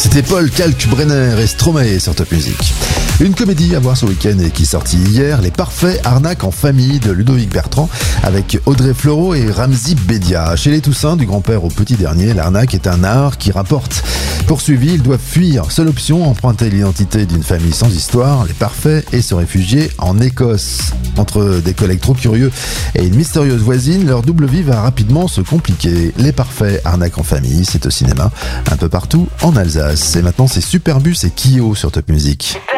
C'était Paul Kalkbrenner et Stromae sur Top Music. Une comédie à voir ce week-end et qui est sortie hier, Les Parfaits Arnaques en famille de Ludovic Bertrand avec Audrey Fleurot et Ramzy Bedia. Chez les Toussaint, du grand-père au petit dernier, l'arnaque est un art qui rapporte. Poursuivis, ils doivent fuir. Seule option, emprunter l'identité d'une famille sans histoire, les parfaits, et se réfugier en Écosse. Entre des collègues trop curieux et une mystérieuse voisine, leur double vie va rapidement se compliquer. Les Parfaits Arnaques en famille, c'est au cinéma, un peu partout en Alsace. Et maintenant, c'est Superbus et Kyo sur Top Music.